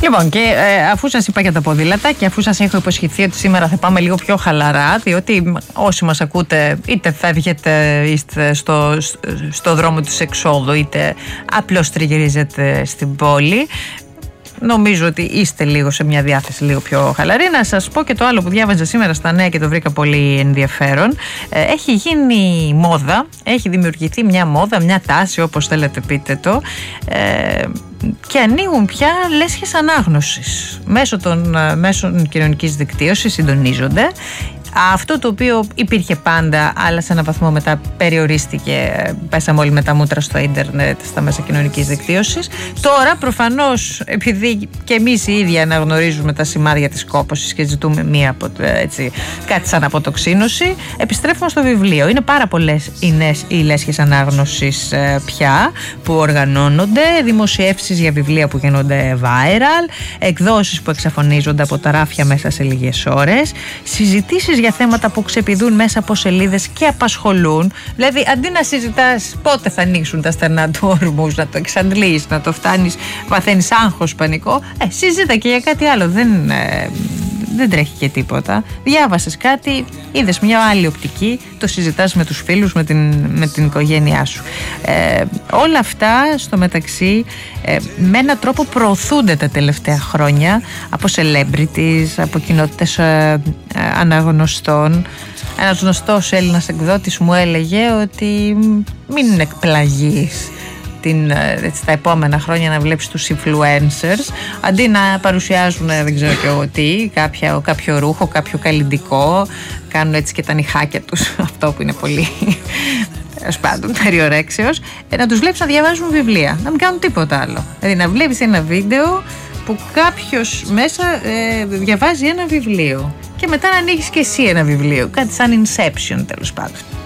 Λοιπόν, και αφού σας είπα για τα ποδήλατα και αφού σας έχω υποσχεθεί ότι σήμερα θα πάμε λίγο πιο χαλαρά, διότι όσοι μας ακούτε είτε φεύγετε είστε στο δρόμο της εξόδου, είτε απλώς τριγυρίζετε στην πόλη, νομίζω ότι είστε λίγο σε μια διάθεση λίγο πιο χαλαρή. Να σας πω και το άλλο που διάβαζα σήμερα στα νέα και το βρήκα πολύ ενδιαφέρον. Έχει γίνει μόδα, έχει δημιουργηθεί μια μόδα, μια τάση, όπως θέλετε πείτε το, και ανοίγουν πια λέσχες ανάγνωσης. Μέσω των μέσων κοινωνικής δικτύωσης συντονίζονται. Αυτό το οποίο υπήρχε πάντα, αλλά σε έναν βαθμό μετά περιορίστηκε, πέσαμε όλοι με τα μούτρα στο ίντερνετ, στα μέσα κοινωνικής δικτύωσης. Τώρα προφανώς, επειδή και εμείς οι ίδιοι αναγνωρίζουμε τα σημάδια της κόπωσης και ζητούμε κάτι σαν αποτοξίνωση, επιστρέφουμε στο βιβλίο. Είναι πάρα πολλές οι λέσχες ανάγνωσης πια που οργανώνονται, δημοσιεύσεις για βιβλία που γίνονται viral, εκδόσεις που εξαφανίζονται από τα ράφια μέσα σε λίγες ώρες, συζητήσεις για θέματα που ξεπηδούν μέσα από σελίδες και απασχολούν. Δηλαδή, αντί να συζητάς πότε θα ανοίξουν τα στενά του όρμους, να το εξαντλείς, να το φτάνεις, παθαίνεις άγχος, πανικό, συζήτα και για κάτι άλλο. Δεν τρέχει και τίποτα. Διάβασες κάτι, είδες μια άλλη οπτική, το συζητάς με τους φίλους, με την οικογένειά σου. Όλα αυτά στο μεταξύ με έναν τρόπο προωθούνται τα τελευταία χρόνια από celebrities, από κοινότητες αναγνωστών. Ένας γνωστός Έλληνας εκδότης μου έλεγε ότι μην εκπλαγείς τα επόμενα χρόνια να βλέπεις τους influencers, αντί να παρουσιάζουν δεν ξέρω και εγώ τι, κάποιο ρούχο, κάποιο καλλυντικό, κάνουν έτσι και τα νυχάκια τους, αυτό που είναι πολύ πάντων περιορέξεως, να τους βλέπεις να διαβάζουν βιβλία, να μην κάνουν τίποτα άλλο. Δηλαδή να βλέπεις ένα βίντεο που κάποιος μέσα διαβάζει ένα βιβλίο και μετά να ανοίγεις και εσύ ένα βιβλίο, κάτι σαν Inception τέλος πάντων.